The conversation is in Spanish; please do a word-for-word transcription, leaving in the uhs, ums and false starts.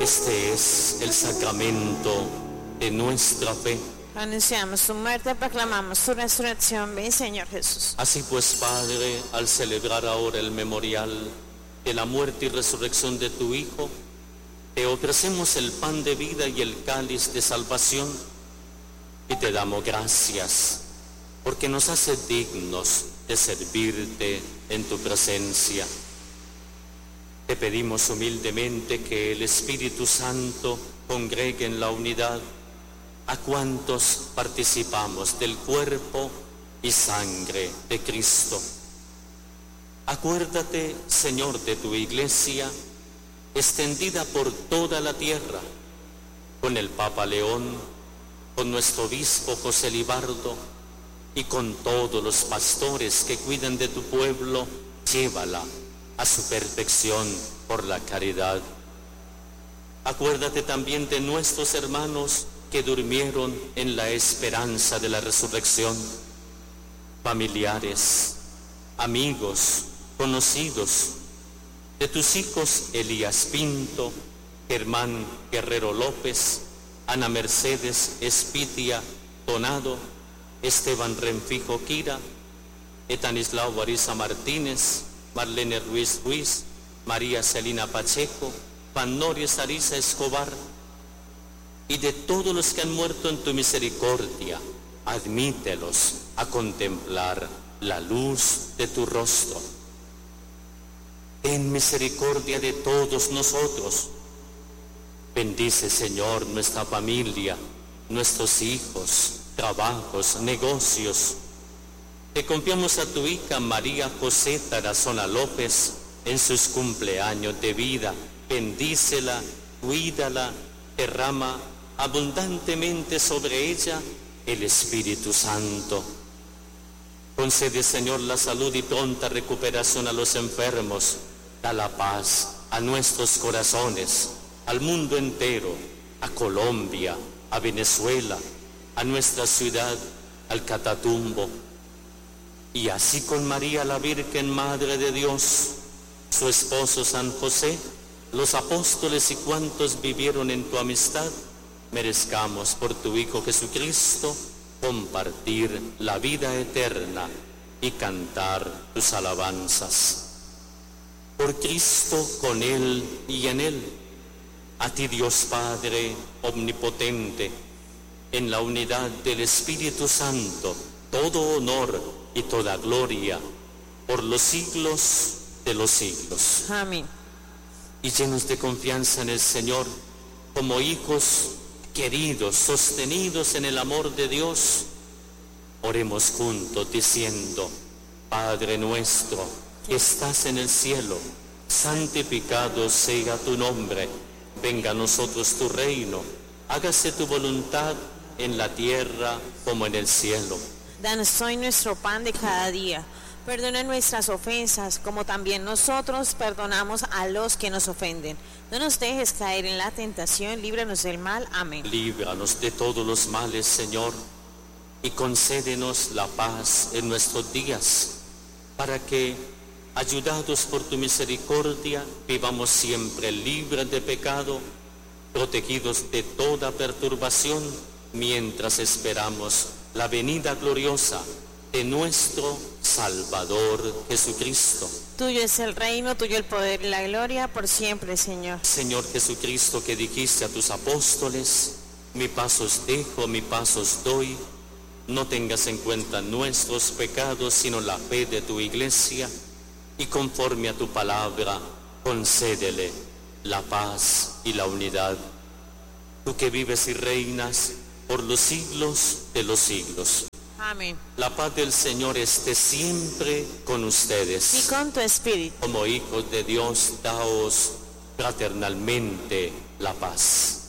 Este es el sacramento de nuestra fe. Anunciamos tu muerte, proclamamos tu resurrección. Ven, Señor Jesús. Así pues, Padre, al celebrar ahora el memorial de la muerte y resurrección de tu Hijo, te ofrecemos el pan de vida y el cáliz de salvación y te damos gracias porque nos hace dignos de servirte en tu presencia. Te pedimos humildemente que el Espíritu Santo congregue en la unidad a cuantos participamos del cuerpo y sangre de Cristo. Acuérdate, Señor, de tu Iglesia, extendida por toda la tierra, con el Papa León, con nuestro obispo José Libardo y con todos los pastores que cuidan de tu pueblo. Llévala a su perfección por la caridad. Acuérdate también de nuestros hermanos que durmieron en la esperanza de la resurrección, familiares, amigos, conocidos, de tus hijos Elías Pinto, Germán Guerrero López, Ana Mercedes Espitia Donado, Esteban Renfijo Quira, Etanislao Ariza Martínez, Marlene Ruiz Ruiz, María Celina Pacheco, Juan Nories Ariza Escobar, y de todos los que han muerto en tu misericordia, admítelos a contemplar la luz de tu rostro. Ten misericordia de todos nosotros. Bendice, Señor, nuestra familia, nuestros hijos, trabajos, negocios. Te confiamos a tu hija María José Tarazona López en sus cumpleaños de vida. Bendícela, cuídala, derrama abundantemente sobre ella el Espíritu Santo. Concede, Señor, la salud y pronta recuperación a los enfermos. Da la paz a nuestros corazones, al mundo entero, a Colombia, a Venezuela, a nuestra ciudad, al Catatumbo. Y así con María la Virgen, Madre de Dios, su esposo San José, los apóstoles y cuantos vivieron en tu amistad, merezcamos por tu Hijo Jesucristo compartir la vida eterna y cantar tus alabanzas. Por Cristo, con Él y en Él, a ti Dios Padre omnipotente, en la unidad del Espíritu Santo, todo honor y toda gloria por los siglos de los siglos. Amén. Y llenos de confianza en el Señor, como hijos queridos, sostenidos en el amor de Dios, oremos juntos diciendo: Padre nuestro que estás en el cielo, santificado sea tu nombre. Venga a nosotros tu reino. Hágase tu voluntad en la tierra como en el cielo. Danos hoy nuestro pan de cada día. Perdona nuestras ofensas, como también nosotros perdonamos a los que nos ofenden. No nos dejes caer en la tentación, líbranos del mal. Amén. Líbranos de todos los males, Señor, y concédenos la paz en nuestros días, para que, ayudados por tu misericordia, vivamos siempre libres de pecado, protegidos de toda perturbación, mientras esperamos la venida gloriosa de nuestro Salvador Jesucristo. Tuyo es el reino, tuyo el poder y la gloria, por siempre, Señor. Señor Jesucristo, que dijiste a tus apóstoles: mi paz os dejo, mi paz os doy. No tengas en cuenta nuestros pecados, sino la fe de tu Iglesia, y conforme a tu palabra, concédele la paz y la unidad. Tú que vives y reinas por los siglos de los siglos. Amén. La paz del Señor esté siempre con ustedes. Y con tu espíritu. Como hijos de Dios, daos fraternalmente la paz.